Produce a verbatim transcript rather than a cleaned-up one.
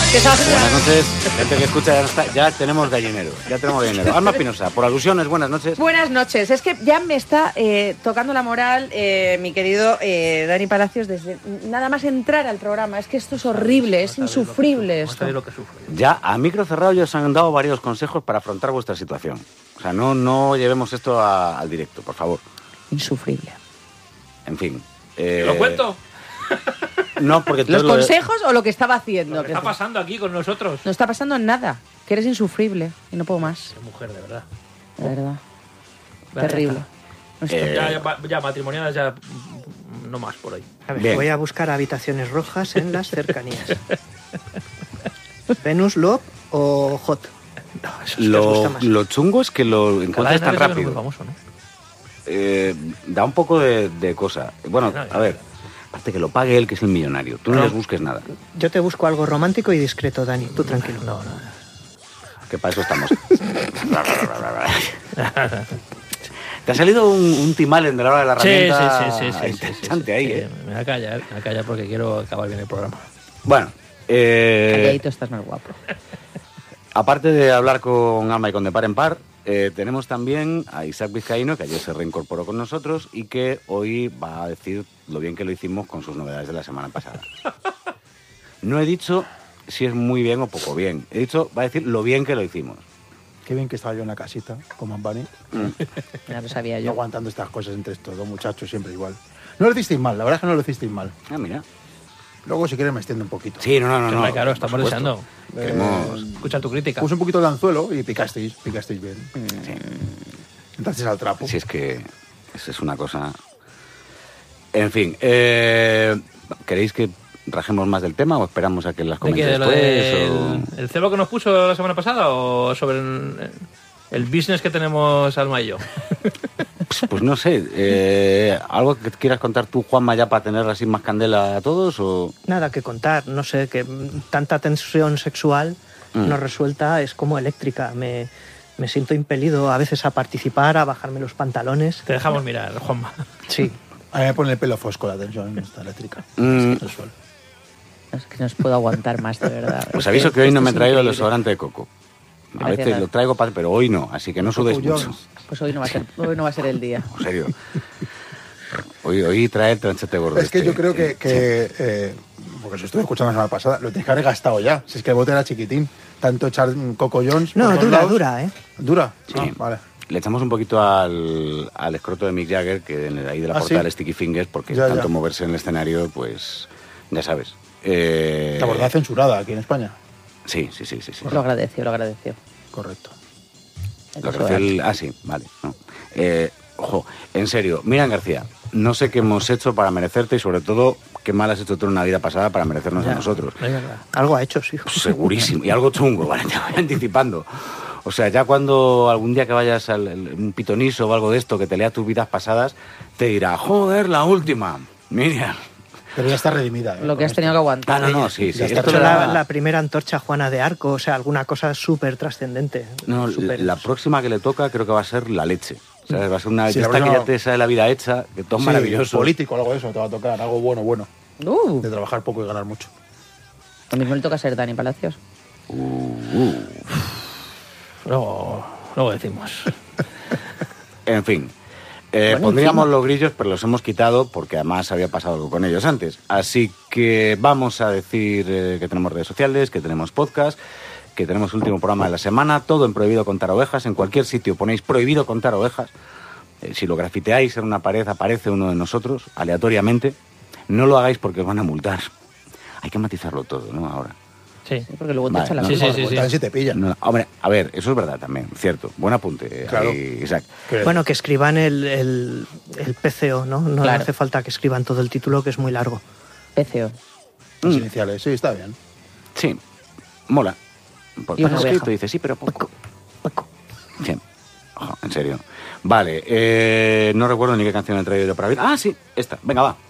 ¿Qué estás haciendo? Buenas noches, gente que escucha, ya, está, ya tenemos gallinero, ya tenemos gallinero. Alma Pinoza, por alusiones, buenas noches. Buenas noches, es que ya me está eh, tocando la moral eh, mi querido eh, Dani Palacios desde nada más entrar al programa. Es que esto es horrible, es insufrible esto. Ya a micro cerrado ya os han dado varios consejos para afrontar vuestra situación. O sea, no, no llevemos esto a, al directo, por favor. Insufrible. En fin. Eh, ¿Lo cuento? No, porque ¿Los lo de... consejos o lo que estaba haciendo? Lo que está pasando aquí con nosotros. No está pasando nada, que eres insufrible y no puedo más. Qué mujer, de verdad. De verdad. Vale, Terrible. No Eh, Ya, ya, ya matrimoniales ya no más por ahí. A ver, Bien. voy a buscar habitaciones rojas en las cercanías. ¿Venus, Love o Hot? No, eso es que os Lo, gusta más. lo chungo es que lo encuentras tan Cada vez es rápido. muy famoso, ¿no? Eh, da un poco de, de cosa. Bueno, No, a ver, aparte que lo pague él, que es el millonario. Tú no, No. les busques nada, Yo te busco algo romántico y discreto, Dani. Tú tranquilo. No, no. que para eso estamos. Te ha salido un, un timal en de la hora de la Sí, sí, herramienta sí, sí, sí, sí, interesante sí, ahí, sí. ¿eh? Me voy a callar, me voy a callar porque quiero acabar bien el programa. Bueno, eh, Calladito estás más guapo. aparte de hablar con Alma y con De Par en Par, eh, tenemos también a Isaac Vizcaíno, que ayer se reincorporó con nosotros y que hoy va a decir lo bien que lo hicimos con sus novedades de la semana pasada. No he dicho si es muy bien o poco bien. He dicho, va a decir lo bien que lo hicimos. Qué bien que estaba yo en la casita con Mambani, Ya lo sabía yo. aguantando estas cosas entre estos dos muchachos, siempre igual. No lo hicisteis mal, la verdad es que no lo hicisteis mal. Ah, mira. Luego, si quieres, me extiendo un poquito. Sí, no, no, no. Hombre, no claro, por estamos supuesto. deseando. Queremos- Escucha tu crítica. Puse un poquito el anzuelo y picasteis, picasteis bien. Sí. Entrasteis al trapo. Si es que eso es una cosa... En fin, eh, ¿queréis que rajemos más del tema o esperamos a que las ¿De qué? comente ¿De lo después? del el celo que nos puso la semana pasada o sobre el, el business que tenemos Alma y yo? Pues, pues no sé, eh, ¿algo que quieras contar tú, Juanma, ya para tener así más candela a todos? O... Nada que contar. No sé, que mm, tanta tensión sexual Mm. no resuelta es como eléctrica. Me, me siento impelido a veces a participar, a bajarme los pantalones. Te dejamos mirar, Juanma. Sí. A mí me pone el pelo fosco la tensión esta eléctrica. Mm. Es sensual. Es que no os puedo aguantar más, de verdad. Os Es aviso que hoy esto no me he es traído el increíble. desodorante de coco. A Gracias, veces Dani. lo traigo, pa- pero hoy no, así que no sudéis Coco mucho. Jones. Pues hoy no va a ser, hoy no va a ser el día. En serio. Hoy, hoy trae el tranchete gordo. Es que este. yo creo que, que eh, porque os estuve escuchando la semana pasada, lo tenéis que haber gastado ya. Si es que el bote era chiquitín. Tanto echar mm, Coco Jones. por No, todos dura, lados. dura, ¿eh? ¿Dura? Sí. Ah, vale. Le echamos un poquito al, al escroto de Mick Jagger, que en el, ahí de la ¿Ah, portada sí? del Sticky Fingers, porque Ya, tanto ya. moverse en el escenario, pues ya sabes. Eh, La verdad censurada aquí en España. Sí, sí, sí, sí. sí. Lo agradeció, lo agradeció. Correcto. Lo que hace el- Ah, sí, vale. No. Eh, ojo, en serio, Miriam García, no sé qué hemos hecho para merecerte y sobre todo qué mal has hecho tú en una vida pasada para merecernos a Ya, nosotros. Es verdad. Algo ha hecho, sí. Pues segurísimo. Y algo chungo, ¿vale? Te voy anticipando. O sea, ya cuando algún día que vayas a un pitoniso o algo de esto que te lea tus vidas pasadas, te dirá, joder, la última. Miriam. Pero ya está redimida. ¿eh? Lo que Con has tenido que esto. aguantar. Ah, no, no, sí, sí. Ya está Esto Hecho le la, da- la primera antorcha Juana de Arco, o sea, alguna cosa súper trascendente. No, Súper- la próxima que le toca creo que va a ser la leche. O sea, va a ser una Sí, de la esta que próxima- ya te sale la vida hecha, que todo es Sí, maravilloso. político o algo de eso te va a tocar. Algo bueno, bueno. Uh, De trabajar poco y ganar mucho. lo mismo le toca ser Dani Palacios. Luego, luego decimos. En fin. Eh, Bueno, pondríamos encima. los grillos, pero los hemos quitado porque además había pasado algo con ellos antes. Así que vamos a decir eh, que tenemos redes sociales, que tenemos podcast, que tenemos el último programa de la semana, todo en Prohibido Contar Ovejas. En cualquier sitio ponéis Prohibido Contar Ovejas. Eh, si lo grafiteáis en una pared aparece uno de nosotros, aleatoriamente. No lo hagáis porque os van a multar. Hay que matizarlo todo, ¿no? Ahora. Sí. Sí, porque luego te Vale, echan la no, Sí, culpa. sí, sí, Pues sí. también si te pillan. No, hombre, a ver, eso es verdad también, cierto. Buen apunte, Claro. ahí, Isaac. Que- Bueno, que escriban el, el, el P C O, ¿no? No Claro. hace falta que escriban todo el título, que es muy largo. P C O. Las Mm. iniciales, sí, está bien. Sí, mola. Por Y una pasa oveja. escrito, dice sí, pero poco. Sí. Ojo, en serio. Vale, eh, no recuerdo ni qué canción he traído yo para ver. Ah, sí, esta. Venga, va.